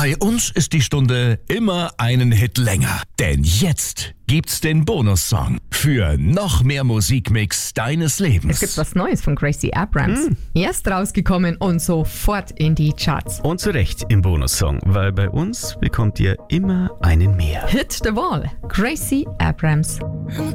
Bei uns ist die Stunde immer einen Hit länger. Denn jetzt gibt's den Bonussong für noch mehr Musikmix deines Lebens. Es gibt was Neues von Gracie Abrams. Erst rausgekommen und sofort in die Charts. Und zu Recht im Bonussong, weil bei uns bekommt ihr immer einen mehr. Hit the Wall. Gracie Abrams.